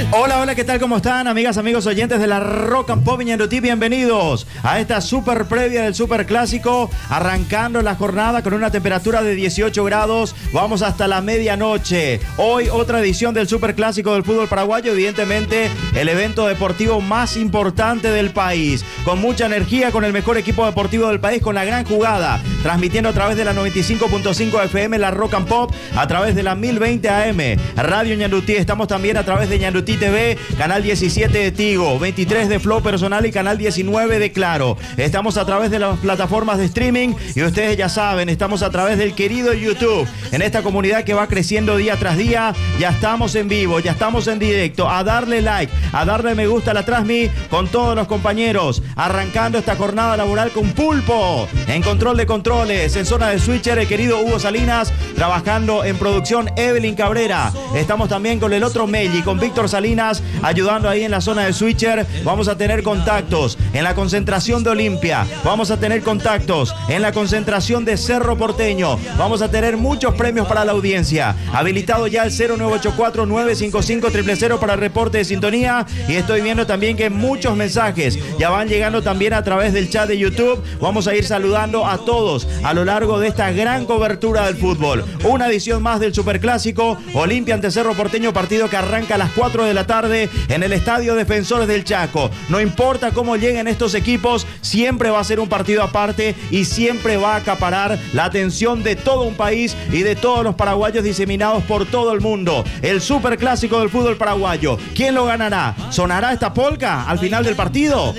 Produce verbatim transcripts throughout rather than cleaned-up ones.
Hola, hola, ¿qué tal? ¿Cómo están, amigas, amigos oyentes de la Rock and Pop Ñandutí? Bienvenidos a esta super previa del Super Clásico, arrancando la jornada con una temperatura de dieciocho grados. Vamos hasta la medianoche. Hoy otra edición del Super Clásico del fútbol paraguayo, evidentemente el evento deportivo más importante del país, con mucha energía, con el mejor equipo deportivo del país, con la gran jugada, transmitiendo a través de la noventa y cinco punto cinco F M, la Rock and Pop, a través de la mil veinte A M, Radio Ñandutí. Estamos también a través de Ñandutí T V, canal diecisiete de Tigo, veintitrés de Flow Personal y canal diecinueve de Claro. Estamos a través de las plataformas de streaming y ustedes ya saben, estamos a través del querido YouTube. En esta comunidad que va creciendo día tras día, ya estamos en vivo, ya estamos en directo. A darle like, a darle me gusta a la transmi con todos los compañeros, arrancando esta jornada laboral con Pulpo en control de controles, en zona de switcher el querido Hugo Salinas, trabajando en producción Evelyn Cabrera. Estamos también con el otro Melli, con Víctor Salinas, ayudando ahí en la zona de switcher. Vamos a tener contactos en la concentración de Olimpia, vamos a tener contactos en la concentración de Cerro Porteño, vamos a tener muchos premios para la audiencia. Habilitado ya el cero nueve ocho cuatro nueve cinco cinco cero cero cero para el reporte de sintonía, y estoy viendo también que muchos mensajes ya van llegando también a través del chat de YouTube. Vamos a ir saludando a todos a lo largo de esta gran cobertura del fútbol. Una edición más del Superclásico, Olimpia ante Cerro Porteño, partido que arranca a las cuatro de la tarde en el Estadio Defensores del Chaco. No importa cómo lleguen estos equipos, siempre va a ser un partido aparte y siempre va a acaparar la atención de todo un país y de todos los paraguayos diseminados por todo el mundo. El Superclásico del fútbol paraguayo. ¿Quién lo ganará? ¿Sonará esta polca al final del partido?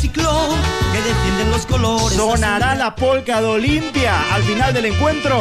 ¿Sonará la polca de Olimpia al final del encuentro?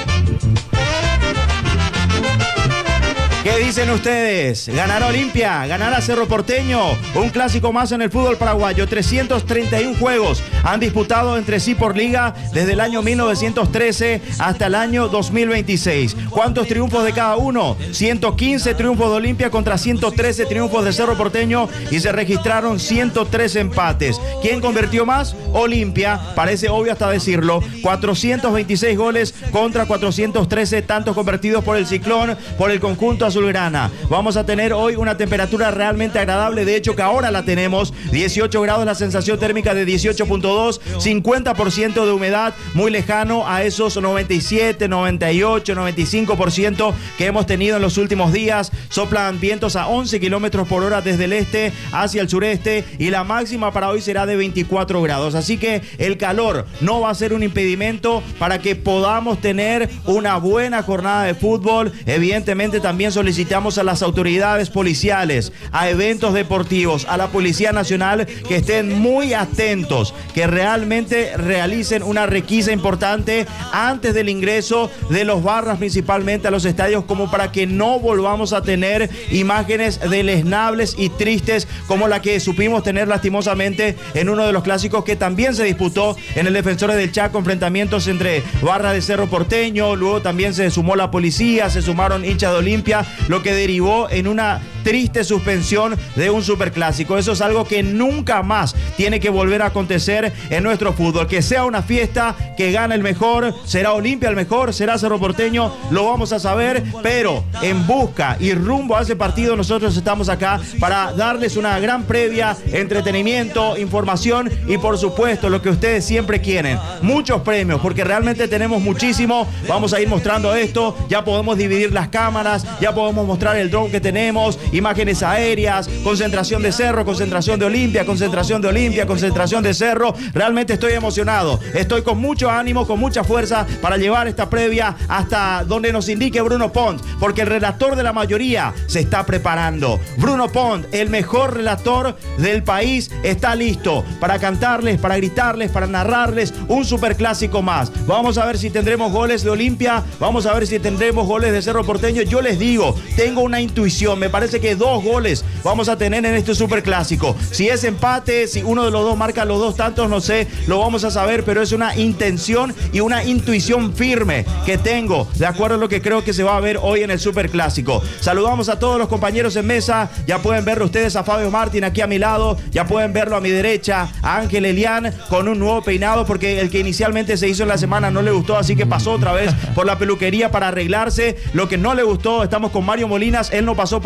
¿Qué dicen ustedes? ¿Ganará Olimpia? ¿Ganará Cerro Porteño? Un clásico más en el fútbol paraguayo. trescientos treinta y uno juegos han disputado entre sí por liga desde el año mil novecientos trece hasta el año dos mil veintiséis. ¿Cuántos triunfos de cada uno? ciento quince triunfos de Olimpia contra ciento trece triunfos de Cerro Porteño, y se registraron ciento tres empates. ¿Quién convirtió más? Olimpia, parece obvio hasta decirlo. cuatrocientos veintiséis goles contra cuatrocientos trece tantos convertidos por el Ciclón, por el conjunto azulgrana. Vamos a tener hoy una temperatura realmente agradable, de hecho que ahora la tenemos, dieciocho grados, la sensación térmica de dieciocho punto dos, cincuenta por ciento de humedad, muy lejano a esos noventa y siete, noventa y ocho, noventa y cinco por ciento que hemos tenido en los últimos días. Soplan vientos a once kilómetros por hora desde el este hacia el sureste, y la máxima para hoy será de veinticuatro grados, así que el calor no va a ser un impedimento para que podamos tener una buena jornada de fútbol. Evidentemente también solicitamos a las autoridades policiales, a eventos deportivos, a la Policía Nacional, que estén muy atentos, que realmente realicen una requisa importante antes del ingreso de los barras, principalmente a los estadios, como para que no volvamos a tener imágenes deleznables y tristes como la que supimos tener lastimosamente en uno de los clásicos que también se disputó en el Defensores del Chaco, enfrentamientos entre barras de Cerro Porteño, luego también se sumó la policía, se sumaron hinchas de Olimpia, lo que derivó en una triste suspensión de un superclásico. Eso es algo que nunca más tiene que volver a acontecer en nuestro fútbol. Que sea una fiesta, que gane el mejor, será Olimpia el mejor, será Cerro Porteño, lo vamos a saber, pero en busca y rumbo a ese partido nosotros estamos acá para darles una gran previa, entretenimiento, información y por supuesto lo que ustedes siempre quieren, muchos premios, porque realmente tenemos muchísimo. Vamos a ir mostrando esto, ya podemos dividir las cámaras, ya podemos mostrar el drone que tenemos, imágenes aéreas, concentración de Cerro, concentración de Olimpia, concentración de Olimpia, concentración de Cerro. Realmente estoy emocionado, estoy con mucho ánimo, con mucha fuerza para llevar esta previa hasta donde nos indique Bruno Pont, porque el relator de la mayoría se está preparando. Bruno Pont, el mejor relator del país, está listo para cantarles, para gritarles, para narrarles un superclásico más. Vamos a ver si tendremos goles de Olimpia, vamos a ver si tendremos goles de Cerro Porteño. Yo les digo, tengo una intuición, me parece que dos goles vamos a tener en este superclásico. Si es empate, si uno de los dos marca los dos tantos, no sé, lo vamos a saber, pero es una intención y una intuición firme que tengo, de acuerdo a lo que creo que se va a ver hoy en el superclásico. Saludamos a todos los compañeros en mesa, ya pueden verlo ustedes a Fabio Martín aquí a mi lado, ya pueden verlo a mi derecha, a Ángel Elián con un nuevo peinado, porque el que inicialmente se hizo en la semana no le gustó, así que pasó otra vez por la peluquería para arreglarse. Lo que no le gustó, estamos con Mario Molinas, él no pasó por la peluquería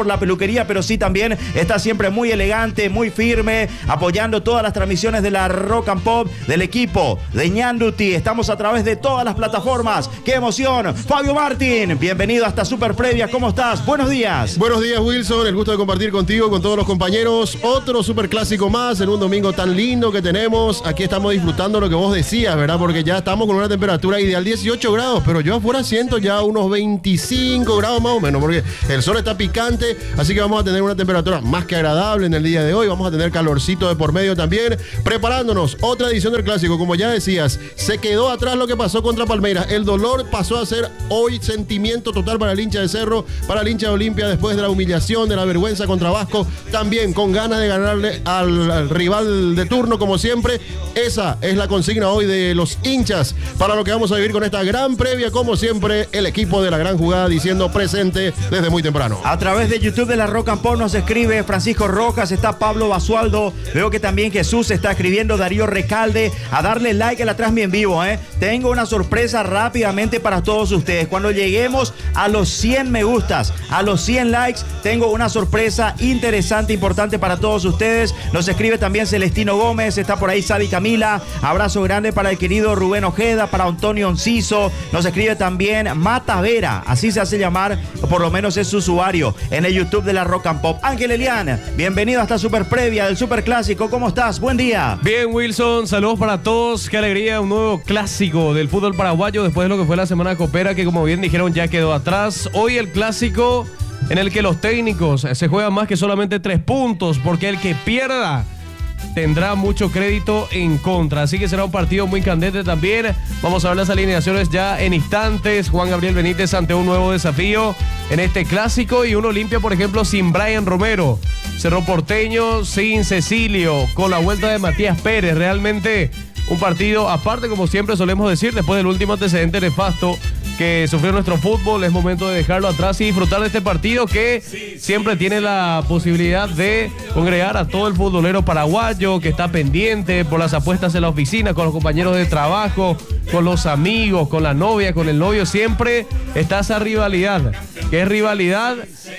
peluquería, pero sí también está siempre muy elegante, muy firme, apoyando todas las transmisiones de la Rock and Pop del equipo de Ñanduti. Estamos a través de todas las plataformas. ¡Qué emoción! Fabio Martín, bienvenido a esta super previa. ¿Cómo estás? Buenos días. Buenos días, Wilson. El gusto de compartir contigo, con todos los compañeros. Otro super clásico más en un domingo tan lindo que tenemos. Aquí estamos disfrutando lo que vos decías, ¿verdad? Porque ya estamos con una temperatura ideal, dieciocho grados, pero yo afuera siento ya unos veinticinco grados más o menos, porque el sol está picante, así que vamos a tener una temperatura más que agradable en el día de hoy. Vamos a tener calorcito de por medio también, preparándonos otra edición del clásico. Como ya decías, se quedó atrás lo que pasó contra Palmeiras. El dolor pasó a ser hoy sentimiento total para el hincha de Cerro, para el hincha de Olimpia, después de la humillación, de la vergüenza contra Vasco, también con ganas de ganarle al, al rival de turno como siempre. Esa es la consigna hoy de los hinchas para lo que vamos a vivir con esta gran previa. Como siempre, el equipo de la gran jugada diciendo presente desde muy temprano. A través de YouTube de la Rock and Pop nos escribe Francisco Rojas, está Pablo Basualdo, veo que también Jesús está escribiendo, Darío Recalde, a darle like a la transmisión en vivo, ¿eh? Tengo una sorpresa rápidamente para todos ustedes. Cuando lleguemos a los cien me gustas, a los cien likes, tengo una sorpresa interesante, importante para todos ustedes. Nos escribe también Celestino Gómez, está por ahí Sadi Camila, abrazo grande para el querido Rubén Ojeda, para Antonio Onciso. Nos escribe también Mata Vera, así se hace llamar, o por lo menos es su usuario en el YouTube de la Rock and Pop. Ángel Elian, bienvenido a esta super previa del super clásico. ¿Cómo estás? Buen día. Bien, Wilson, saludos para todos. Qué alegría, un nuevo clásico del fútbol paraguayo después de lo que fue la semana copera, que como bien dijeron ya quedó atrás. Hoy el clásico en el que los técnicos se juegan más que solamente tres puntos, porque el que pierda tendrá mucho crédito en contra, así que será un partido muy candente también. Vamos a ver las alineaciones ya en instantes. Juan Gabriel Benítez ante un nuevo desafío en este clásico, y un Olimpia, por ejemplo, sin Brian Romero, Cerro Porteño sin Cecilio, con la vuelta de Matías Pérez. Realmente un partido aparte, como siempre solemos decir, después del último antecedente nefasto que sufrió nuestro fútbol. Es momento de dejarlo atrás y disfrutar de este partido que siempre tiene la posibilidad de congregar a todo el futbolero paraguayo que está pendiente por las apuestas en la oficina, con los compañeros de trabajo, con los amigos, con la novia, con el novio. Siempre está esa rivalidad, que es rivalidad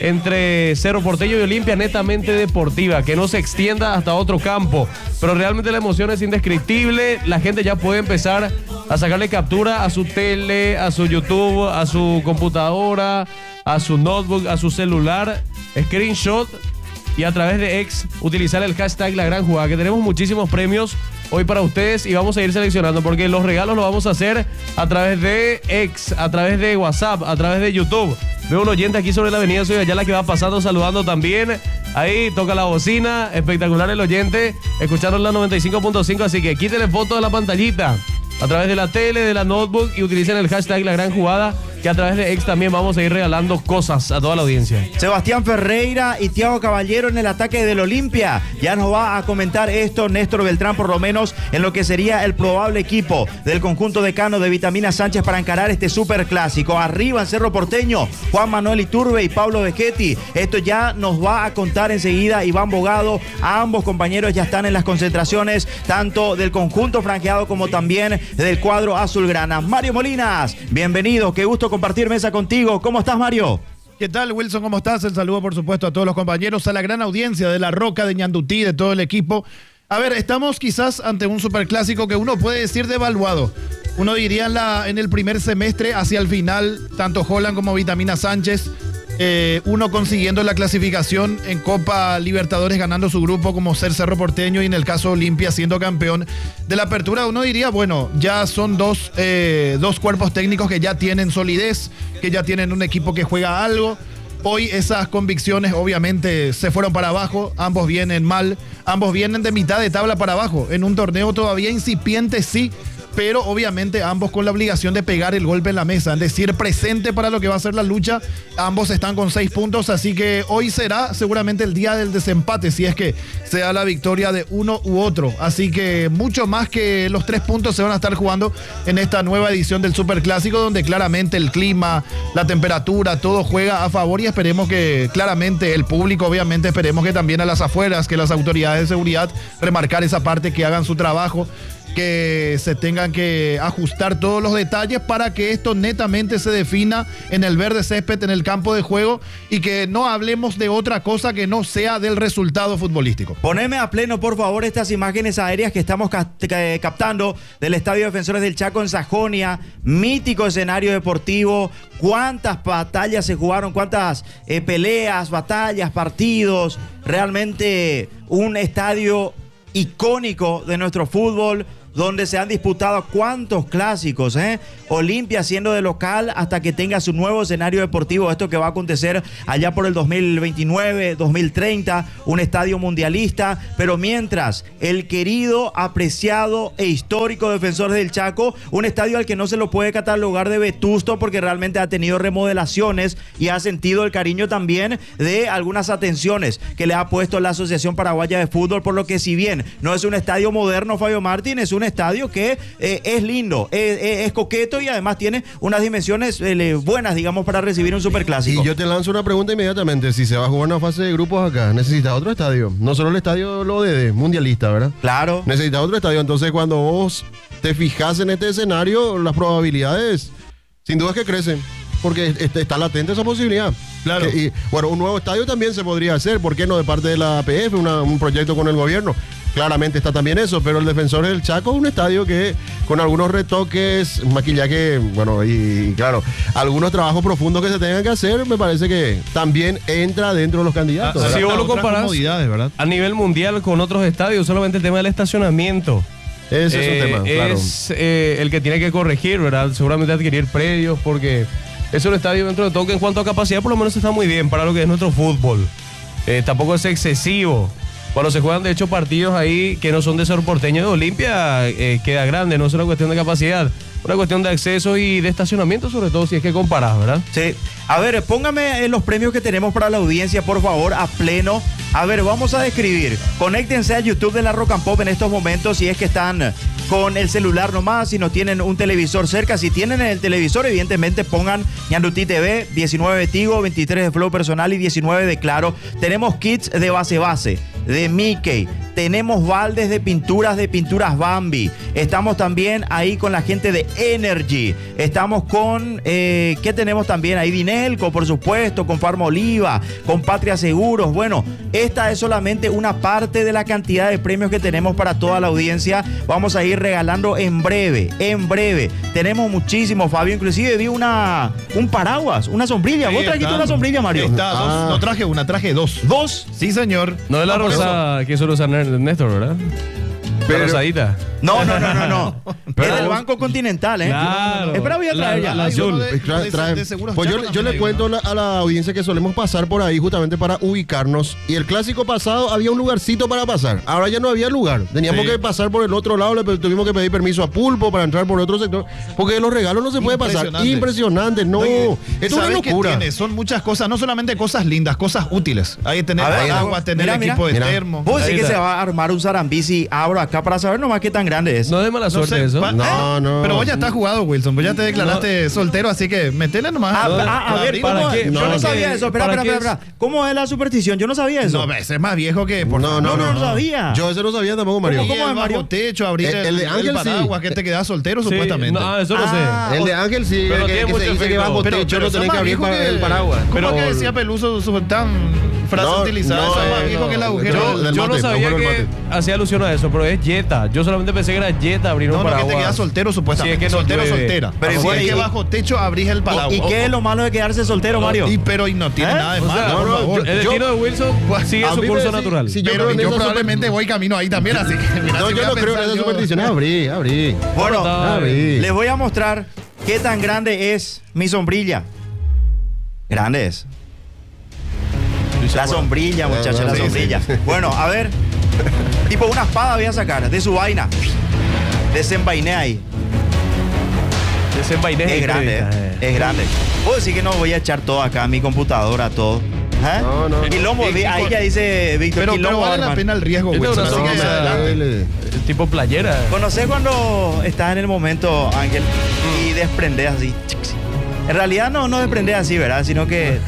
entre Cerro Porteño y Olimpia, netamente deportiva, que no se extienda hasta otro campo, pero realmente la emoción es indescriptible. La gente ya puede empezar a sacarle captura a su tele, a su YouTube, a su computadora, a su notebook, a su celular, screenshot, y a través de X utilizar el hashtag La Gran Jugada, que tenemos muchísimos premios hoy para ustedes y vamos a ir seleccionando, porque los regalos los vamos a hacer a través de X, a través de WhatsApp, a través de YouTube. Veo un oyente aquí sobre la avenida Soy Ayala que va pasando saludando también. Ahí toca la bocina, espectacular el oyente, escuchando la noventa y cinco punto cinco, así que quítele foto de la pantallita a través de la tele, de la notebook, y utilicen el hashtag La Gran Jugada, que a través de X también vamos a ir regalando cosas a toda la audiencia. Sebastián Ferreira y Thiago Caballero en el ataque del Olimpia. Ya nos va a comentar esto Néstor Beltrán, por lo menos en lo que sería el probable equipo del conjunto decano de Vitamina Sánchez para encarar este super clásico. Arriba en Cerro Porteño, Juan Manuel Iturbe y Pablo Vegetti. Esto ya nos va a contar enseguida Iván Bogado. Ambos compañeros ya están en las concentraciones, tanto del conjunto franjeado como también del cuadro azulgrana. Mario Molinas, bienvenido, qué gusto compartir mesa contigo. ¿Cómo estás, Mario? ¿Qué tal, Wilson? ¿Cómo estás? El saludo, por supuesto, a todos los compañeros, a la gran audiencia de La Roca, de Ñandutí, de todo el equipo. A ver, estamos quizás ante un superclásico que uno puede decir devaluado. Uno diría en, la, en el primer semestre hacia el final, tanto Holland como Vitamina Sánchez, eh, uno consiguiendo la clasificación en Copa Libertadores, ganando su grupo, como ser Cerro Porteño, y en el caso Olimpia siendo campeón de la apertura. Uno diría, bueno, ya son dos, eh, dos cuerpos técnicos que ya tienen solidez, que ya tienen un equipo que juega algo. Hoy esas convicciones obviamente se fueron para abajo, ambos vienen mal, ambos vienen de mitad de tabla para abajo, en un torneo todavía incipiente, sí, pero obviamente ambos con la obligación de pegar el golpe en la mesa, es decir, presente para lo que va a ser la lucha. Ambos están con seis puntos, así que hoy será seguramente el día del desempate, si es que sea la victoria de uno u otro. Así que mucho más que los tres puntos se van a estar jugando en esta nueva edición del Superclásico, donde claramente el clima, la temperatura, todo juega a favor, y esperemos que claramente el público, obviamente esperemos que también a las afueras, que las autoridades de seguridad remarcar esa parte, que hagan su trabajo. que se tengan que ajustar todos los detalles para que esto netamente se defina en el verde césped, en el campo de juego, y que no hablemos de otra cosa que no sea del resultado futbolístico. Poneme a pleno, por favor, estas imágenes aéreas que estamos ca- ca- captando del Estadio Defensores del Chaco en Sajonia, mítico escenario deportivo. Cuántas batallas se jugaron, cuántas eh, peleas, batallas, partidos. Realmente un estadio icónico de nuestro fútbol, donde se han disputado cuántos clásicos, ¿eh? Olimpia siendo de local hasta que tenga su nuevo escenario deportivo, esto que va a acontecer allá por el dos mil veintinueve, dos mil treinta, un estadio mundialista, pero mientras el querido, apreciado e histórico Defensores del Chaco, un estadio al que no se lo puede catalogar de vetusto porque realmente ha tenido remodelaciones y ha sentido el cariño también de algunas atenciones que le ha puesto la Asociación Paraguaya de Fútbol, por lo que si bien no es un estadio moderno, Fabio Martín, es un un estadio que eh, es lindo, es, es, es coqueto y además tiene unas dimensiones eh, buenas, digamos, para recibir un superclásico. Y yo te lanzo una pregunta inmediatamente. Si se va a jugar una fase de grupos acá, necesitas otro estadio. No solo el estadio lo de mundialista, ¿verdad? Claro. Necesitas otro estadio. Entonces, cuando vos te fijas en este escenario, las probabilidades, sin duda, es que crecen. Porque está latente esa posibilidad. Claro. Que, y, bueno, un nuevo estadio también se podría hacer. ¿Por qué no? De parte de la A P F, una, un proyecto con el gobierno. Claramente está también eso, pero el Defensor del Chaco es un estadio que con algunos retoques, maquillaje, bueno, y, y claro, algunos trabajos profundos que se tengan que hacer, me parece que también entra dentro de los candidatos. Ah, si vos lo comparás ¿verdad? a nivel mundial con otros estadios, solamente el tema del estacionamiento. Ese eh, es un tema, claro. Es eh, el que tiene que corregir, ¿verdad? Seguramente adquirir predios, porque es un estadio dentro de todo que en cuanto a capacidad por lo menos está muy bien para lo que es nuestro fútbol. Eh, tampoco es excesivo. Cuando se juegan de hecho partidos ahí que no son de Cerro Porteño de Olimpia, eh, queda grande, no es una cuestión de capacidad, una cuestión de acceso y de estacionamiento, sobre todo si es que comparás, ¿verdad? Sí. A ver, póngame los premios que tenemos para la audiencia, por favor, a pleno. A ver, vamos a describir. Conéctense a YouTube de la Rock and Pop en estos momentos si es que están con el celular nomás, si no tienen un televisor cerca. Si tienen el televisor, evidentemente pongan Ñandutí T V, diecinueve de Tigo, veintitrés de Flow Personal y diecinueve de Claro. Tenemos kits de base base, de Mickey. Tenemos baldes de pinturas de Pinturas Bambi. Estamos también ahí con la gente de Energy. Estamos con, eh, ¿qué tenemos también ahí? Dinelco, por supuesto, con Farma Oliva, con Patria Seguros. Bueno, esta es solamente una parte de la cantidad de premios que tenemos para toda la audiencia. Vamos a ir regalando en breve, en breve. Tenemos muchísimo, Fabio. Inclusive vi una, un paraguas, una sombrilla. Sí, ¿Vos trajiste está. una sombrilla, Mario? Está, dos. Ah. No traje una, traje dos. ¿Dos? Sí, señor. No es la Ah, por rosa que suele usar Néstor, ¿verdad? Pero- la rosadita. No, no, no, no, no. Pero Es del vos- Banco Continental, ¿eh? Claro. Espera, voy a La- traer la- ya. la Hay azul. uno de- Trae- de- trae- de seguros pues yo, Chaco yo le también hay cuento uno. la- a la audiencia que solemos pasar por ahí justamente para ubicarnos. Y el clásico pasado había un lugarcito para pasar. Ahora ya no había lugar. Teníamos Sí. que pasar por el otro lado. Le pe- tuvimos que pedir permiso a Pulpo para entrar por otro sector. Porque los regalos no se puede pasar. Impresionante. Impresionante. No. Oye, Esto es una ¿sabes qué locura. tiene? Son muchas cosas, no solamente cosas lindas, cosas útiles. Ahí tener A ver, agua, tener mira, mira. equipo de Mira. termo. Vos decís Ahí que está. se va a armar un zarambici. Abro acá para saber nomás qué tan grande es. No es de mala No suerte sé, eso. pa- No, ¿eh? no. Pero vos ya estás jugado, Wilson. Vos ya te declaraste soltero, así que metele nomás. Ah, No, ah, a ver, abrir, ¿cómo ¿para es? qué? Yo No, no no. sabía eso. Espera, ¿Para espera, qué espera, espera. ¿Cómo es la superstición? Yo no sabía eso. No, ese es más viejo que. por No, favor. no, no, no. no sabía. Yo ese no sabía tampoco, Mario. ¿Cómo? ¿Cómo es, es Mario? bajo techo, abrir El- el, el de el Ángel paraguas, sí. que te quedas soltero, Sí, supuestamente. no, ah, eso no Ah, sé. El de Ángel sí, Pero que, tiene que mucho se dice que efecto. bajo Pero, techo pero no eso tenés es que más abrir viejo para que- el paraguas. ¿Cómo Pero- que decía Peluso su tan frase No, utilizada? no, eso es más eh, viejo no, que el agujero. yo- del- del Yo no mate, sabía agujero que del mate. hacía alusión a eso, pero es Jetta. Yo solamente pensé que era Jetta abrir un No, no, que paraguas. te quedas soltero, supuestamente. Sí, es que no soltero, llueve. soltera. Pero Pero igual, si es y- que bajo techo abrís el paraguas. ¿Y qué es lo malo de quedarse soltero, Mario? Y, pero y no tiene ¿Eh? nada de O sea, malo, no, por no, favor. el yo- destino de Wilson sigue a su mí me curso decís- natural. si yo Pero creo en yo esa probablemente voy camino ahí también, así que mira, No, si yo voy a no creo en pensar esas yo- supersticiones. Abrí, abrí. Bueno, Corta. abrí. les voy a mostrar qué tan grande es mi sombrilla. Grande es. La sombrilla, muchachos, la sí, sombrilla. sí. Bueno, a ver. Tipo una espada voy a sacar de su vaina. Desenvainé ahí. Desenvainé. Es grande, eh. Es grande. Puedo decir que no voy a echar todo acá, mi computadora, todo. ¿Eh? No, no, no. Quilombo, Y- y ahí con- ya dice Víctor Pero, pero Quilombo. vale la Arman. pena el riesgo, Yo tengo Wilson. una Así sola- que o sea, adelante. dale. Tipo playera. ¿Conocés cuando estás en el momento, Ángel, y desprendes así? En realidad no, no desprendes así, ¿verdad? Sino que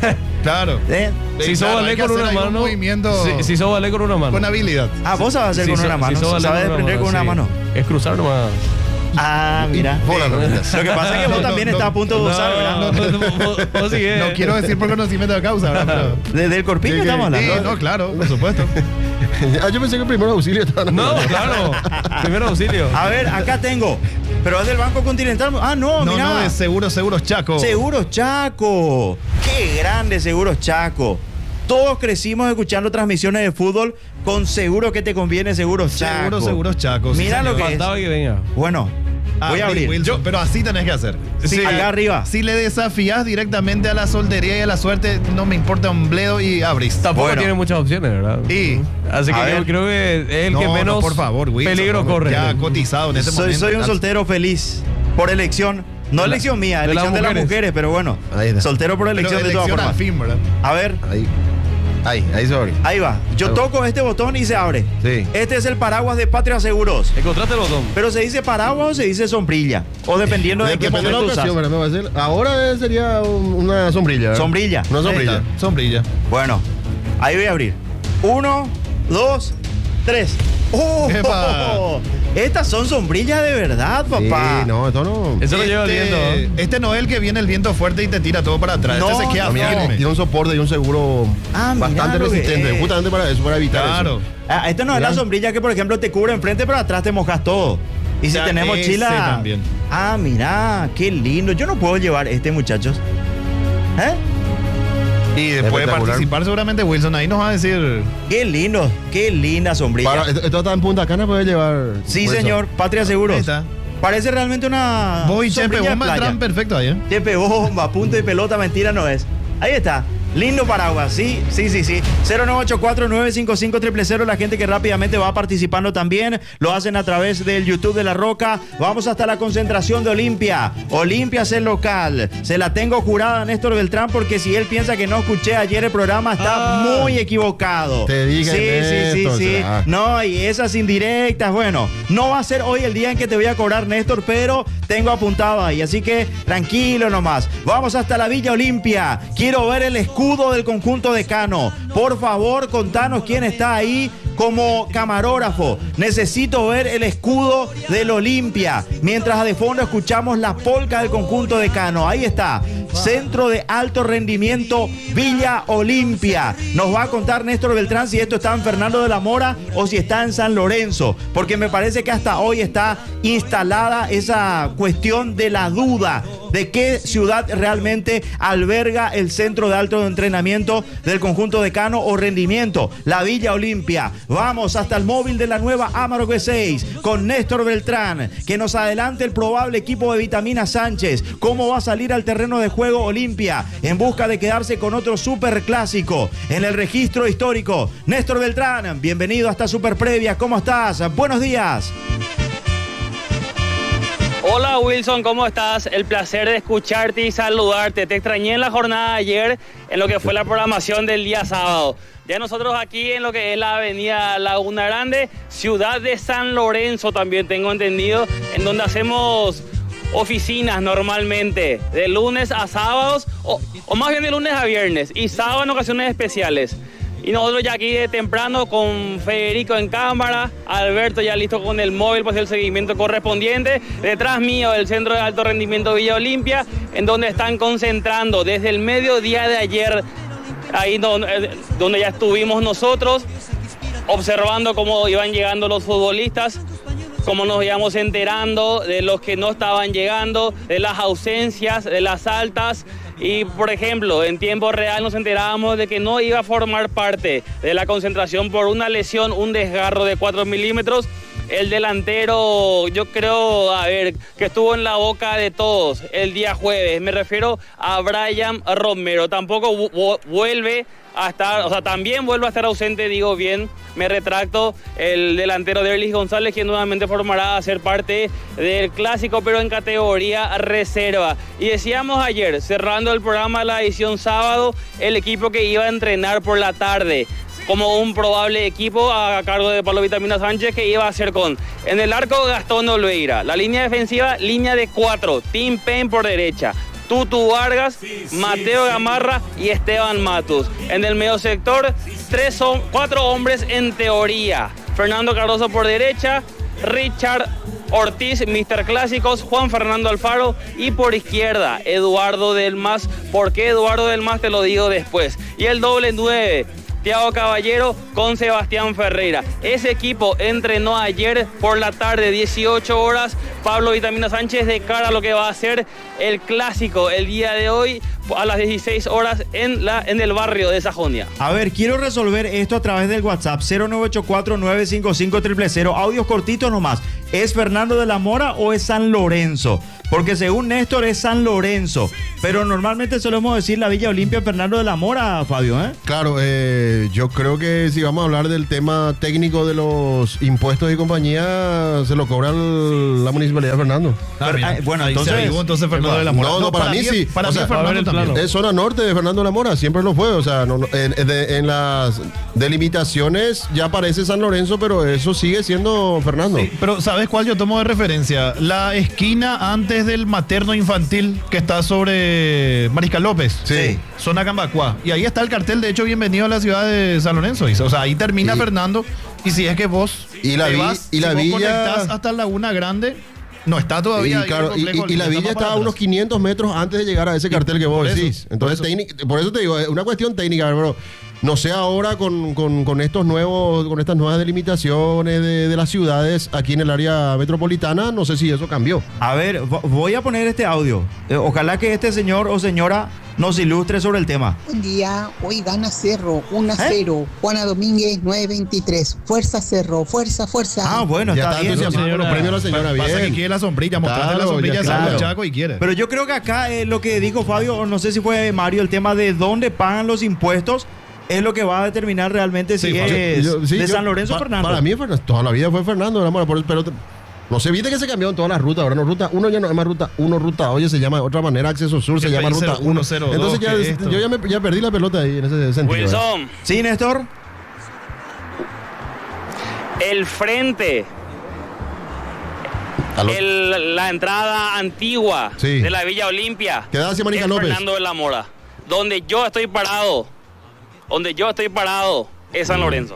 Claro. ¿Eh? Si claro, sos hay ballet que con hacer una algún mano. movimiento Si, si sos ballet con una mano. con habilidad. Ah, vos sabés hacer Si con so- una mano. si sos ballet Sabes con una aprender con una sí. mano. Es cruzar nomás. Ah, mira. Bola, no, mira. Lo que pasa es que vos No, también no, estás a no, punto de usar, ¿verdad? no, no, no, vos- vos sigue. No quiero decir por conocimiento de causa, ¿verdad? Pero, Desde el corpiño Sí, que- estamos sí, hablando. no, claro, por supuesto. Ah, yo pensé que el primer auxilio estaba. No, claro. Primer auxilio. A ver, acá tengo. Pero es del Banco Continental. Ah, no, No, mira. no, es seguro, seguro, Chaco. Seguros Chaco. Qué grande Seguros Chaco. Todos crecimos escuchando transmisiones de fútbol con seguro que te conviene Seguros Chaco. Seguro, seguros, Chaco. sí, Mira señor. lo que es. Faltaba que venga. Bueno, Ah, voy a abrir. Wilson, Yo- pero así tenés que hacer. Sí, acá arriba. Si le desafías directamente a la soltería y a la suerte, no me importa un bledo y abrís. Tampoco Bueno. tiene muchas opciones, ¿verdad? Y Así que A yo ver. creo que es el no, que no, menos por favor, Wilson, peligro no, corre. Ya cotizado en ese soy, momento. soy un soltero feliz por elección. No elección mía, de las elección de las mujeres. mujeres, pero bueno. Ahí está. Soltero por Pero elección de todas elección al formas. fin, ¿verdad? A ver, Ahí. Ahí, ahí se abre. ahí va. Yo Ahí va. toco este botón y se abre. Sí. Este es el paraguas de Patria Seguros. Encontraste el botón. Pero se dice paraguas o se dice sombrilla. O dependiendo de qué Depende de la momento usas. ocasión, ¿verdad? Me va a decir. Ahora sería un- una sombrilla. ¿verdad? Sombrilla. Una Ahí sombrilla. está, sombrilla. Bueno, ahí voy a abrir. Uno, dos, tres. ¡Oh! Epa. Estas son sombrillas de verdad, papá. Sí, no, esto no. Eso lo lleva el viento. ¿eh? Este no es el que viene el viento fuerte y te tira todo para atrás. No, este se queda no, Mira, firme. tiene un soporte y un seguro Ah, mirá bastante lo que resistente. es. Justamente para eso, para evitar Claro. eso. Ah, esta no es Mirá. la sombrilla que, por ejemplo, te cubre enfrente, pero atrás te mojas todo. Y si Ya, tenemos ese chila. también. Ah, mira, qué lindo. Yo no puedo llevar este, muchachos. ¿Eh? Y después de Espectacular. participar, seguramente Wilson ahí nos va a decir. Qué lindo, qué linda sombrilla. Para, esto, esto está en Punta Cana, puede llevar. Sí, por eso. señor, Patria Seguros. Ahí está. Parece realmente una. Vos y Chepe sombrilla de Bomba playa. entran perfecto ahí, ¿eh? Chepe Bomba, punto y pelota, mentira no es. Ahí está. Lindo paraguas, sí, sí, sí, sí. cero nueve ocho cuatro nueve cinco cinco cero cero cero. La gente que rápidamente va participando también. Lo hacen a través del YouTube de La Roca. Vamos hasta la concentración de Olimpia. Olimpia es el local. Se la tengo jurada a Néstor Beltrán porque si él piensa que no escuché ayer el programa, está Ah. muy equivocado. Te dije, Sí, Néstor, sí, sí, sí. será. No, y esas indirectas, bueno, no va a ser hoy el día en que te voy a cobrar, Néstor, pero tengo apuntado ahí, así que tranquilo nomás. Vamos hasta la Villa Olimpia. Quiero ver el escudo del conjunto de Cano. Por favor, contanos quién está ahí como camarógrafo. Necesito ver el escudo del Olimpia. Mientras de fondo escuchamos la polca del conjunto de Cano. Ahí está. Centro de Alto Rendimiento Villa Olimpia. Nos va a contar Néstor Beltrán si esto está en Fernando de la Mora o si está en San Lorenzo. Porque me parece que hasta hoy está instalada esa cuestión de la duda de qué ciudad realmente alberga el centro de alto entrenamiento del conjunto de Cano o rendimiento, la Villa Olimpia. Vamos hasta el móvil de la nueva Amarok V seis con Néstor Beltrán, que nos adelante el probable equipo de Vitamina Sánchez, cómo va a salir al terreno de juego Olimpia en busca de quedarse con otro super clásico en el registro histórico. Néstor Beltrán, bienvenido a esta super previa, ¿cómo estás? Buenos días. Hola Wilson, ¿cómo estás? El placer de escucharte y saludarte. Te extrañé en la jornada de ayer, en lo que fue la programación del día sábado. Ya nosotros aquí en lo que es la avenida Laguna Grande, ciudad de San Lorenzo también tengo entendido, en donde hacemos oficinas normalmente, de lunes a sábados, o, o más bien de lunes a viernes, y sábado en ocasiones especiales. Y nosotros ya aquí de temprano con Federico en cámara, Alberto ya listo con el móvil para hacer el seguimiento correspondiente. Detrás mío el Centro de Alto Rendimiento Villa Olimpia, en donde están concentrando desde el mediodía de ayer, ahí donde, donde ya estuvimos nosotros, observando cómo iban llegando los futbolistas, cómo nos íbamos enterando de los que no estaban llegando, de las ausencias, de las altas. Y, por ejemplo, en tiempo real nos enterábamos de que no iba a formar parte de la concentración por una lesión, un desgarro de cuatro milímetros. El delantero, yo creo, a ver, que estuvo en la boca de todos el día jueves. Me refiero a Brian Romero. Tampoco vu- vuelve a estar, o sea, también vuelve a estar ausente, digo bien, me retracto, el delantero de Erlis González, quien nuevamente formará a ser parte del clásico, pero en categoría reserva. Y decíamos ayer, cerrando el programa, la edición sábado, el equipo que iba a entrenar por la tarde, como un probable equipo a cargo de Pablo Vitamina Sánchez, que iba a ser con, en el arco, Gastón Olveira, la línea defensiva, línea de cuatro, Tim Payne por derecha, Tutu Vargas, Mateo Gamarra y Esteban Matus. En el medio sector, tres son, cuatro hombres en teoría. Fernando Cardoso por derecha, Richard Ortiz, míster Clásicos, Juan Fernando Alfaro y por izquierda, Eduardo Del Mas. ¿Por qué Eduardo Del Mas? Te lo digo después. Y el doble nueve, Thiago Caballero con Sebastián Ferreira. Ese equipo entrenó ayer por la tarde, dieciocho horas, Pablo Vitamina Sánchez, de cara a lo que va a ser el clásico el día de hoy a las dieciséis horas en, la, en el barrio de Sajonia. A ver, quiero resolver esto a través del WhatsApp cero nueve ocho cuatro nueve cinco cinco cero cero cero. Audios cortitos nomás. ¿Es Fernando de la Mora o es San Lorenzo? Porque según Néstor es San Lorenzo, pero normalmente solemos decir la Villa Olimpia Fernando de la Mora, Fabio, ¿eh? Claro, eh, yo creo que si vamos a hablar del tema técnico de los impuestos y compañía, se lo cobra el, la Municipalidad de Fernando. Pero, eh, bueno, Ahí entonces, se avivó, entonces Fernando de la Mora. No, no, para mí sí. Para O mí sea, es Fernando a ver el también. plano. Es zona norte de Fernando de la Mora, siempre lo fue. O sea, no, no, en, en- en las delimitaciones ya aparece San Lorenzo, pero eso sigue siendo Fernando. Sí, pero ¿sabes cuál yo tomo de referencia? La esquina antes del materno infantil que está sobre Mariscal López. Sí. Zona Cambacuá. Y ahí está el cartel, de hecho, bienvenido a la ciudad de San Lorenzo. O sea, ahí termina Y- Fernando. Y si es que vos Y la te vi- vas, y la si vos villa- conectás hasta Laguna Grande, no está Y, todavía ahí claro, el y, complejo, y- y la está villa más para está a atrás. unos quinientos metros antes de llegar a ese cartel que vos por eso, decís. Entonces, por eso. técnic- por eso te digo, es una cuestión técnica, pero no sé ahora con, con- con estos nuevos, con estas nuevas delimitaciones de, de las ciudades aquí en el área metropolitana, no sé si eso cambió. a ver, vo- voy a poner este audio. Eh, ojalá que este señor o señora nos ilustre sobre el tema. Buen día, hoy gana Cerro uno a ¿Eh? cero. Juana Domínguez nueve veintitrés. Fuerza Cerro, fuerza, fuerza. Ah, bueno, ya está, está bien. entusiasmado con los señora. premios de la señora, Pasa que bien. quiere la sombrilla, mostrarte Claro, la sombrilla, ya, sale claro. el Chaco y quiere. Pero yo creo que acá eh, lo que dijo Fabio, o no sé si fue Mario, el tema de dónde pagan los impuestos es lo que va a determinar realmente si Sí, es Yo- yo- sí, de yo- San Lorenzo o pa- Fernando. Para mí, Fernando, toda la vida fue Fernando de la Mora, por eso- pero te- no se viste que se cambió en todas las rutas. Ahora no, ruta uno ya no es más ruta uno, ruta oye, se llama de otra manera, acceso sur, se Siempre llama dice ruta uno, uno. cero, dos, Entonces ya, ¿qué es esto? yo ya, me, ya perdí la pelota ahí en ese sentido. ¿eh? Wilson, ¿Sí, Néstor? el frente, A lo- el- la entrada antigua Sí. de la Villa Olimpia, Que da hacia Mariscal es López. Fernando de la Mora. Donde yo estoy parado, donde yo estoy parado es San Lorenzo.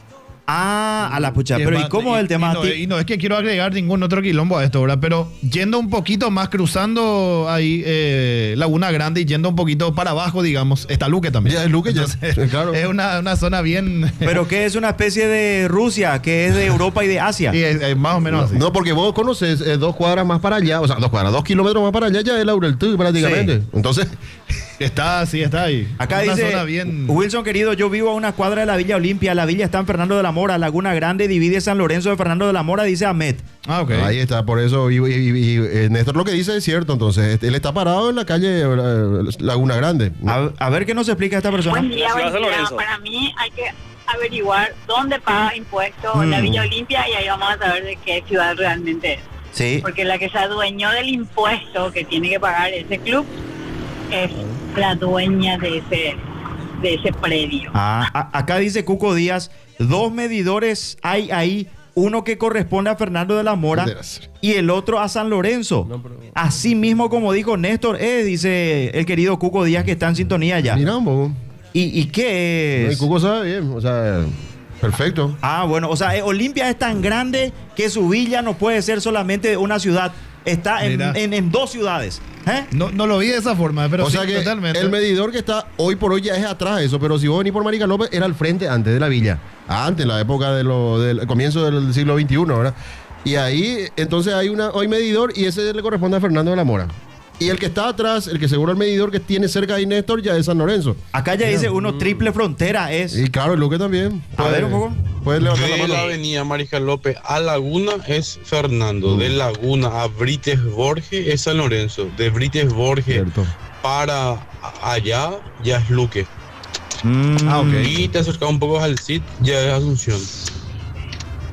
Ah, a la pucha. Y Pero ¿y más- cómo es el tema? Y no, y no es que quiero agregar ningún otro quilombo a esto, ¿verdad? Pero yendo un poquito más, cruzando ahí eh, Laguna Grande y yendo un poquito para abajo, digamos, está Luque también. Ya es Luque, ya. Entonces, Claro. Es una, una zona bien... Pero que es una especie de Rusia, que es de Europa y de Asia. y es- es más o menos así. No, porque vos conoces eh, dos cuadras más para allá, o sea, dos cuadras, dos kilómetros más para allá ya es Laureltú prácticamente. Sí. Entonces, Está, sí, está ahí. Acá una dice, zona bien... Wilson querido, yo vivo a una cuadra de la Villa Olimpia. La villa está en Fernando de la Mora. Laguna Grande divide San Lorenzo de Fernando de la Mora, dice Ahmed. Ah, ok. ahí está, por eso, y, y- y- y, eh, Néstor lo que dice es cierto, entonces, él está parado en la calle eh, Laguna Grande. A, a ver qué nos explica esta persona. Buen día, La ciudad buen de día. Lorenzo. Para mí hay que averiguar dónde paga impuestos la Mm. Villa Olimpia y ahí vamos a saber de qué ciudad realmente es. Sí. Porque la que se adueñó del impuesto que tiene que pagar ese club es la dueña de ese, de ese predio. Ah, a- acá dice Cuco Díaz, dos medidores hay ahí, uno que corresponde a Fernando de la Mora Debe ser. y el otro a San Lorenzo. Así mismo como dijo Néstor, eh, dice el querido Cuco Díaz que está en sintonía ya. Mira un poco. ¿Y, y qué El es? Cuco sabe bien, o sea, perfecto. Ah, bueno, o sea, eh, Olimpia es tan grande que su villa no puede ser solamente una ciudad. Está en, Mira. en- en dos ciudades. ¿Eh? No, no lo vi de esa forma, pero o sí, sea que totalmente. el medidor que está hoy por hoy ya es atrás de eso, pero si vos venís por Mariscal López, era al frente antes de la villa. Antes, en la época de lo, del comienzo del siglo veintiuno, ¿verdad? Y ahí, entonces hay una hoy medidor y ese le corresponde a Fernando de la Mora. Y el que está atrás, el que seguro el medidor que tiene cerca de Néstor, ya es San Lorenzo. Acá ya dice uno triple frontera es. Y claro, el Luque también. A ver un poco. Puedes levantar la De mano. la avenida Mariscal López a Laguna es Fernando. De Laguna a Brites Borges es San Lorenzo. De Brites Borges Cierto. para allá ya es Luque. Mm, Ah, ok. Y te acercas un poco al C I D, ya es Asunción.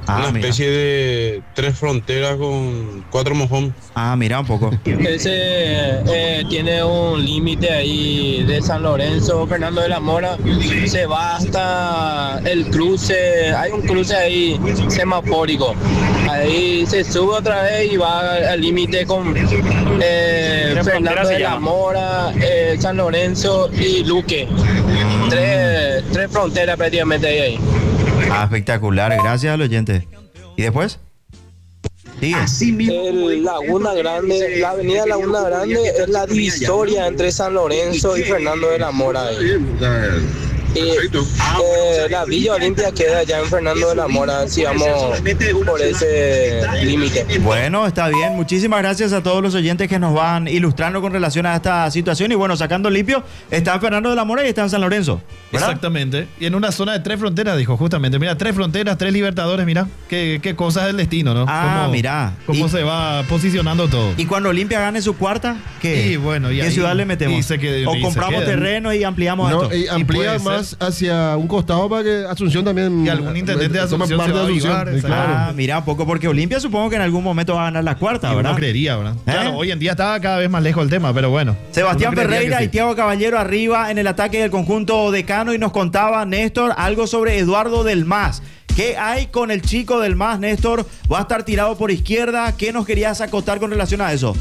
Ah, Una mira. especie de tres fronteras con cuatro mojón. Ah, mira un poco. Ese eh, tiene un límite ahí de San Lorenzo, Fernando de la Mora. Se va hasta el cruce, hay un cruce ahí semafórico. Ahí se sube otra vez y va al límite con eh, Tres Fernando fronteras se de la llama. Mora, eh, San Lorenzo y Luque. Tres, tres fronteras prácticamente hay ahí. Ah, espectacular, gracias al oyente. ¿Y después? Sigue. El Laguna Grande, la avenida Laguna Grande es la divisoria entre San Lorenzo y Fernando de la Mora. ahí. Y eh, la Villa Olimpia queda allá en Fernando de la Mora, si vamos por ese límite. Bueno, está bien. Muchísimas gracias a todos los oyentes que nos van ilustrando con relación a esta situación. Y bueno, sacando limpio, está en Fernando de la Mora y está en San Lorenzo, ¿verdad? Exactamente. Y en una zona de tres fronteras, dijo justamente. Mira, tres fronteras, tres libertadores, mira. Qué, qué cosas del destino, ¿no? Ah, Cómo- mira. Cómo Y- se va posicionando todo. Y cuando Olimpia gane su cuarta, ¿qué? Y bueno, y ¿Qué ahí- ciudad le metemos? y se quede- o y se compramos queda. terreno y ampliamos No, esto. y amplía puede ser. más hacia un costado para que Asunción también. Y algún intendente de toma Asunción parte se va a de Asunción, avivar, sí, claro. Ah, mira, un poco, porque Olimpia supongo que en algún momento va a ganar la cuarta, Y ¿verdad? uno creería, ¿verdad? ¿Eh? Claro, hoy en día está cada vez más lejos el tema, pero bueno. Sebastián Uno creería Ferreira que y sí. Thiago Caballero arriba en el ataque del conjunto decano y nos contaba Néstor algo sobre Eduardo del Mas. ¿Qué hay con el chico del Mas, Néstor? Va a estar tirado por izquierda. ¿Qué nos querías acotar con relación a eso?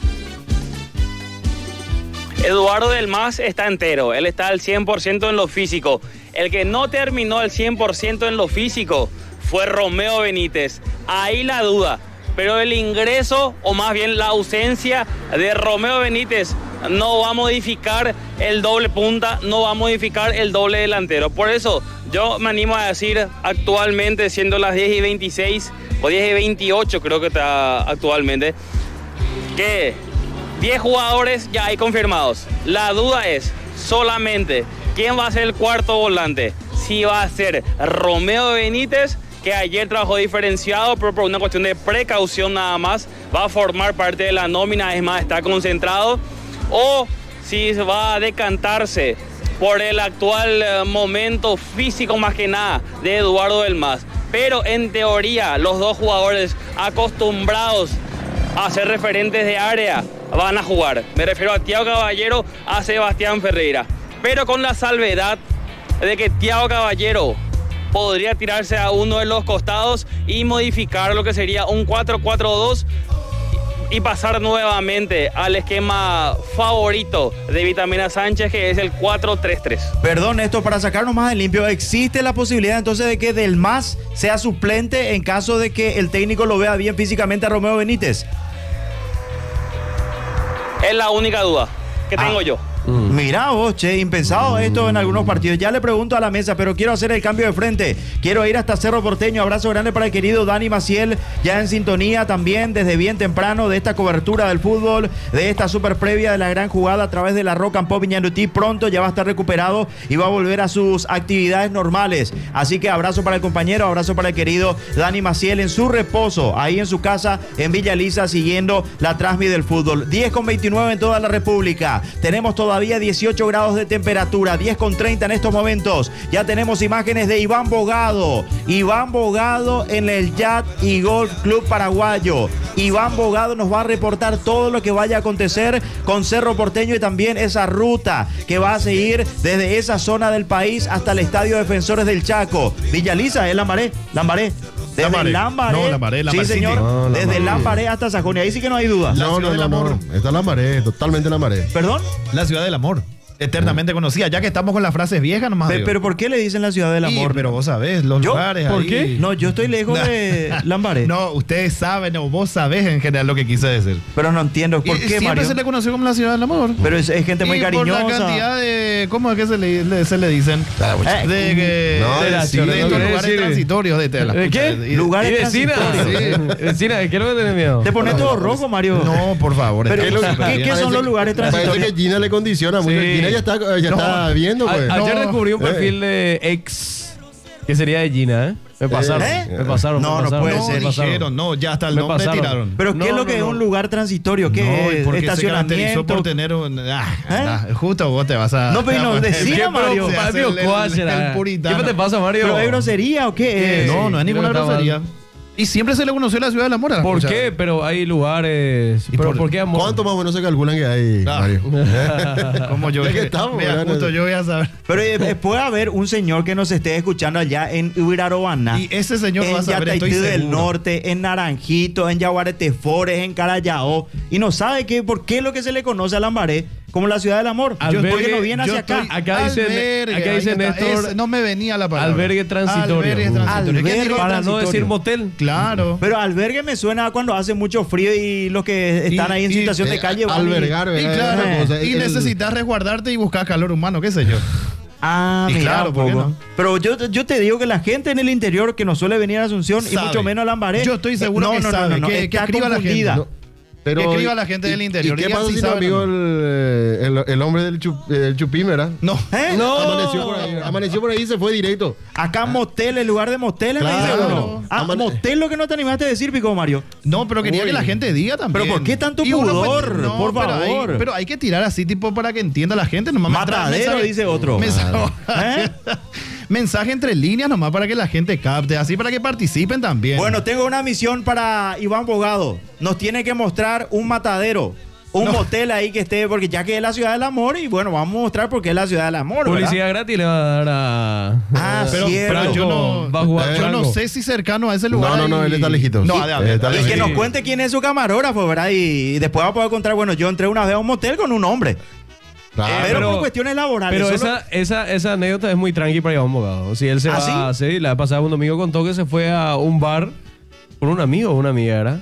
Eduardo del Mas está entero, él está al cien por ciento en lo físico. El que no terminó al cien por ciento en lo físico fue Romeo Benítez. Ahí la duda, pero el ingreso, o más bien la ausencia de Romeo Benítez, no va a modificar el doble punta, no va a modificar el doble delantero. Por eso yo me animo a decir actualmente, siendo las diez y veintiséis o diez y veintiocho creo que está actualmente, que diez jugadores ya hay confirmados. La duda es solamente quién va a ser el cuarto volante. Si va a ser Romeo Benítez, que ayer trabajó diferenciado, pero por una cuestión de precaución nada más, va a formar parte de la nómina, es más, está concentrado. O si va a decantarse por el actual eh, momento físico más que nada de Eduardo del Mas. Pero en teoría, los dos jugadores acostumbrados a ser referentes de área van a jugar. Me refiero a Thiago Caballero, a Sebastián Ferreira. Pero con la salvedad de que Thiago Caballero podría tirarse a uno de los costados y modificar lo que sería un cuatro cuatro dos y pasar nuevamente al esquema favorito de Vitamina Sánchez, que es el cuatro tres tres. Perdón, Néstor, para sacarnos más en limpio, ¿existe la posibilidad entonces de que del Mas sea suplente en caso de que el técnico lo vea bien físicamente a Romeo Benítez? Es la única duda que tengo Ah. yo. Mm. Mira vos, che, impensado esto en algunos partidos. Ya le pregunto a la mesa, pero quiero hacer el cambio de frente. Quiero ir hasta Cerro Porteño. Abrazo grande para el querido Dani Maciel, ya en sintonía también desde bien temprano de esta cobertura del fútbol, de esta super previa de la gran jugada a través de la Rock and Pop Ñandutí. Pronto ya va a estar recuperado y va a volver a sus actividades normales. Así que abrazo para el compañero, abrazo para el querido Dani Maciel en su reposo, ahí en su casa en Villa Lisa, siguiendo la transmisión del fútbol. diez con veintinueve en toda la República. Tenemos todavía dieciocho grados de temperatura, diez con treinta en estos momentos. Ya tenemos imágenes de Iván Bogado. Iván Bogado en el Yacht y Golf Club Paraguayo. Iván Bogado nos va a reportar todo lo que vaya a acontecer con Cerro Porteño y también esa ruta que va a seguir desde esa zona del país hasta el Estadio Defensores del Chaco. Villa Lisa, es Lambaré, Lambaré. Desde Lambaré. Lambaré. No, Lambaré, Sí, Lambar City. señor. No, desde Lambaré. Lambaré hasta Sajonia. Ahí sí que no hay duda. La No, ciudad no, del no, amor. no. Está la marea, totalmente la marea. ¿Perdón? La ciudad del amor. Eternamente conocida. Ya que estamos con las frases viejas, nomás Pe- digo. Pero ¿por qué le dicen la ciudad del Sí, amor? pero vos sabés, los ¿Yo? lugares ¿Por ahí. qué? No, yo estoy lejos de Lambaré. No, ustedes saben o vos sabés en general lo que quise decir. Pero no entiendo por Y qué, siempre Mario. se le conoció como la ciudad del amor. Pero es, es gente muy Y cariñosa. por la cantidad de... ¿Cómo es que se le, le- se le dicen? Eh, De que... No, de, de la- sí, de no estos quiere lugares decir- transitorios de tela. ¿De qué? Y- Lugares ¿Y vecina? transitorios. Vecina, ¿de qué no me tenés miedo? Te pones todo rojo, Mario. No, por favor. Pero, está ¿qué- súper qué- bien. qué son los lugares Parece transitorios? que Gina le condiciona muy Sí. bien. Gina ya está, ya No. está viendo, A- pues. ayer No. descubrí un Eh. perfil de ex ¿Qué sería de Gina, eh? Me pasaron. ¿Eh? Me pasaron. No, me no pasaron, puede No, ser. me pasaron. dijeron, no, ya hasta el Me nombre pasaron. tiraron. Pero ¿qué No, es lo no, que es no. un lugar transitorio? ¿Qué No, es? porque se caracterizó Estacionamiento. por tener un... Ah, ¿Eh? ah, justo vos te vas a... No, pero no, el- decía, el- Mario. se hace el- el- el puritano. ¿Qué te pasa, Mario? ¿Pero es grosería o qué es? No, no es ninguna creo que está grosería. Y siempre se le conoció la ciudad del amor. a la ¿Por escucha. qué? Pero hay lugares. ¿Y ¿Pero por- por qué, amor? ¿Cuánto más o menos se calculan que hay, Ah. Mario? Como yo Ya que que estamos, Mira, ¿verdad? justo yo voy a saber. Pero eh, puede haber un señor que nos esté escuchando allá en Uirarobaná. Y ese señor va a en saber, estoy Yataití del seguro. Norte, en Naranjito, en Yaguaretefores, en Carayao. Y no sabe qué, por qué es lo que se le conoce a Lambaré como la ciudad del amor. Albergue, porque no viene Yo hacia acá. estoy- Acá dice- albergue, acá dice ahí está. Néstor, Ese no me venía la palabra. albergue transitorio. Albergue Uh. transitorio. ¿Qué Albergue digo Para no transitorio. decir motel. Claro. Pero albergue me suena a cuando hace mucho frío y los que están Y- ahí en y- situación de Eh, calle van y- albergar, Y ¿verdad? claro, Es otra cosa. y El- necesitas resguardarte y buscar calor humano, qué sé yo. Ah, Y mira, claro, un ¿por qué poco. no? Pero yo, yo te digo que la gente en el interior que no suele venir a Asunción y Sabe. mucho menos a Lambaré. Yo estoy seguro eh, que no, no, sabe, no, no, que- que está escriba la gente. confundida. No, pero, Que escriba la gente y- del interior, ¿Y qué diga pasa si si sabe tu amigo o no. el, el, el hombre del, chup, el chupín, ¿verdad? No. ¿Eh? No. Amaneció por ahí, amaneció por ahí y se fue directo. Acá motel, en lugar de moteles, me dice Claro. uno. Ah, Amane- motel lo que no te animaste a decir, Pico Mario. No, pero quería Uy. que la gente diga también. ¿Pero por qué tanto Y uno, pudor? pues, no, Por pero favor. hay- Pero hay, que tirar así, tipo, para que entienda la gente. Nomás me trae Matadero, mensaje- dice otro. Mensaje, ¿Eh? mensaje entre líneas nomás para que la gente capte, así para que participen también. Bueno, tengo una misión para Iván Bogado. Nos tiene que mostrar un matadero. Un No. motel ahí que esté, porque ya que es la ciudad del amor, y bueno, vamos a mostrar por qué es la ciudad del amor. ¿verdad? Publicidad gratis le va a dar a. Ah, pero, cierto. pero yo no, Va a jugar yo no Franco. sé si cercano a ese lugar. No, no, no, hay- él está lejitos. No, Sí, a ver, a él ver, está a ver. Y que Sí. nos cuente quién es su camarógrafo, ¿verdad? Y después va a poder encontrar, bueno, yo entré una vez a un motel con un hombre. Claro. Eh, pero, pero- por cuestiones laborales. Pero solo- esa, esa, esa anécdota es muy tranqui para Iván Bogado. Si él se ¿Ah, va, sí, la pasada un domingo contó que se fue a un bar con un amigo o una amiga, ¿era?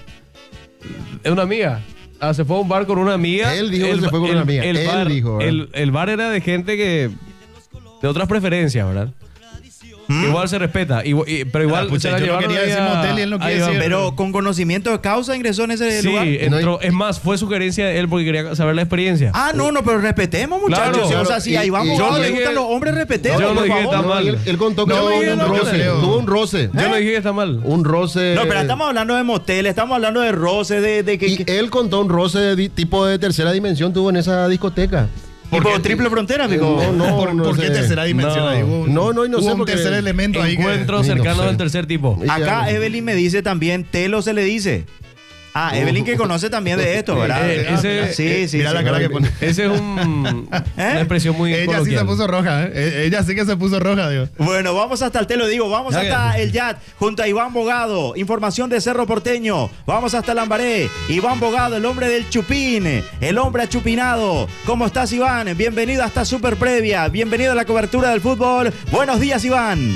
Es una amiga. Ah, se fue a un bar con una amiga. Él dijo que se fue con una amiga. El Él bar, dijo, ¿verdad? el, el bar era de gente que. De otras preferencias, ¿verdad? ¿Mm? Igual se respeta. Igual- y- pero igual Ah, pucha, se la yo no llevaron quería ahí decir a- motel y él no a quiere Iván. decir- Pero con conocimiento de causa ingresó en ese Sí, lugar. entró. Es más, fue sugerencia de él porque quería saber la experiencia. Ah, no, no, pero respetemos, muchachos. Claro. o sea, si a Y- Iván y- Bogado yo le dije- gustan los hombres, respetemos, yo no por dije que favor. está mal. Él, él contó que No, tuvo no, un no, no, roce. creo. Tuvo un roce. Yo no dije que está mal. Un roce. No, pero estamos hablando de motel, estamos hablando de roce, de, de que, Y que- él contó un roce de di- tipo de tercera dimensión tuvo en esa discoteca. tipo qué? triple frontera, Pico. No, no, ¿Por, no por qué sé. tercera dimensión No. ahí? Hubo un- No, no, y no hubo sé un porque- tercer elemento ahí que... Encuentros Ni no cercanos sé. del tercer tipo. Y Acá ya- Evelyn me dice también, Telo se le dice. Ah, Evelyn que conoce también de esto, ¿verdad? Eh, ese- sí, sí. Mira sí. la cara que pone. Ese es un, una expresión muy Ella sí coloquial. se puso roja, ¿eh? E- Ella sí que se puso roja, Dios. Bueno, vamos hasta el Telo, digo, vamos Ya hasta que- el Yat, junto a Iván Bogado, información de Cerro Porteño, vamos hasta Lambaré, Iván Bogado, el hombre del chupín, el hombre achupinado. ¿Cómo estás, Iván? Bienvenido a esta super previa, bienvenido a la cobertura del fútbol. Buenos días, Iván.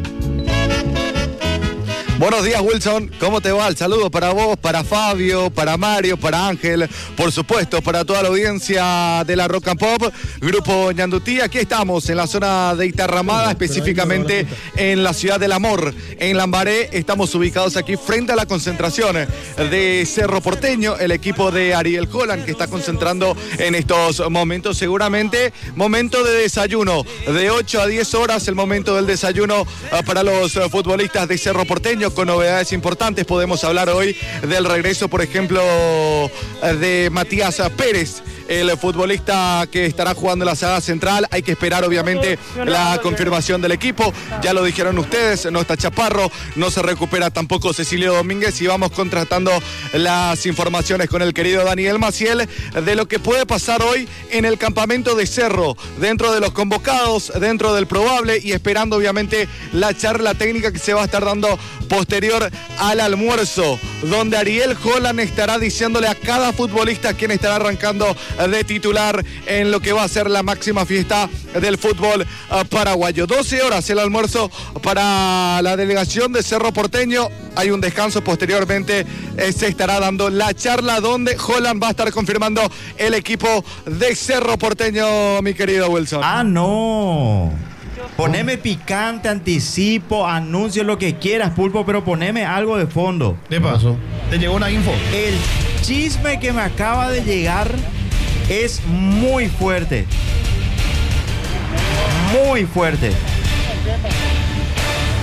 Buenos días, Wilson. ¿Cómo te va? El saludo para vos, para Fabio, para Mario, para Ángel, por supuesto, para toda la audiencia de la Rock and Pop, Grupo Ñandutí. Aquí estamos en la zona de Itarramada, específicamente en la ciudad del amor, en Lambaré. Estamos ubicados aquí frente a la concentración de Cerro Porteño, el equipo de Ariel Holland que está concentrando en estos momentos. Seguramente momento de desayuno, de ocho a diez horas el momento del desayuno eh, para los eh, futbolistas de Cerro Porteño, con novedades importantes. Podemos hablar hoy del regreso, por ejemplo, eh, de Matías Pérez, el futbolista que estará jugando en la saga central. Hay que esperar, obviamente, la confirmación del equipo. Ya lo dijeron ustedes, no está Chaparro, no se recupera tampoco Cecilio Domínguez, y vamos contrastando las informaciones con el querido Daniel Maciel de lo que puede pasar hoy en el campamento de Cerro, dentro de los convocados, dentro del probable, y esperando, obviamente, la charla técnica que se va a estar dando posterior al almuerzo, donde Ariel Holland estará diciéndole a cada futbolista quién estará arrancando de titular en lo que va a ser la máxima fiesta del fútbol uh, paraguayo. doce horas el almuerzo para la delegación de Cerro Porteño. Hay un descanso, posteriormente eh, se estará dando la charla donde Holland va a estar confirmando el equipo de Cerro Porteño, mi querido Wilson. Ah, no. Poneme picante, anticipo, anuncio, lo que quieras, Pulpo, pero poneme algo de fondo. ¿Qué pasó? Te llegó una info. El chisme que me acaba de llegar es muy fuerte. Muy fuerte.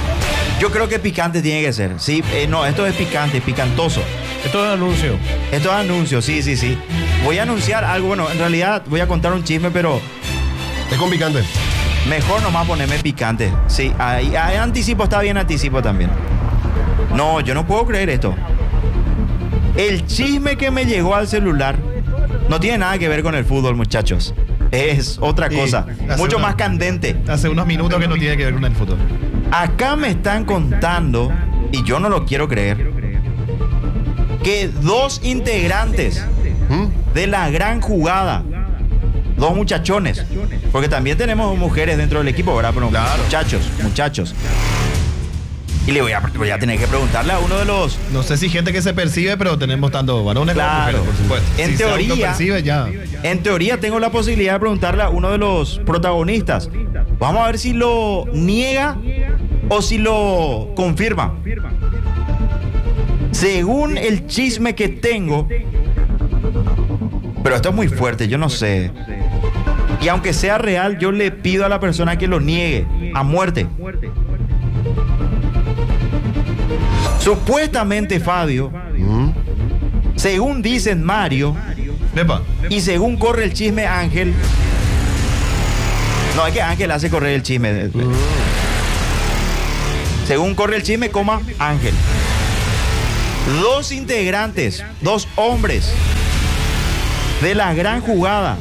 Yo creo que picante tiene que ser. Sí, eh, no, esto es picante, picantoso. Esto es anuncio. Esto es anuncio, sí, sí, sí. Voy a anunciar algo, bueno, en realidad voy a contar un chisme, pero Es con picante. mejor nomás ponerme picante. Sí, ahí, ahí anticipo, está bien anticipo también. No, yo no puedo creer esto. El chisme que me llegó al celular no tiene nada que ver con el fútbol, muchachos. Es otra Sí, cosa, hace mucho una- más candente. Hace unos minutos que no tiene que ver con el fútbol. Acá me están contando, y yo no lo quiero creer, que dos integrantes ¿Mm? de la gran jugada, dos muchachones, porque también tenemos mujeres dentro del equipo, ¿verdad? Pero Claro. muchachos, muchachos. Y le voy a, voy a tener que preguntarle a uno de los... No sé si gente que se percibe, pero tenemos tanto varones Claro. como mujeres, por supuesto. En si teoría- se autopercibe, ya. En teoría tengo la posibilidad de preguntarle a uno de los protagonistas. Vamos a ver si lo niega o si lo confirma. Según el chisme que tengo, pero esto es muy fuerte, yo no sé. Y aunque sea real, yo le pido a la persona que lo niegue a muerte. Supuestamente, Fabio, ¿Mm? según dicen Mario, Epa. y según corre el chisme Ángel. No, es que Ángel hace correr el chisme. Según corre el chisme, coma Ángel. Dos integrantes, dos hombres de la gran jugada.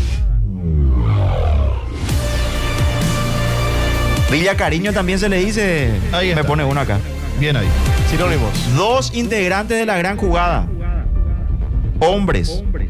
Villa Cariño también se le dice. Ahí Me está. pone uno acá. Bien ahí. Sinónimos. Dos integrantes de la gran jugada. Hombres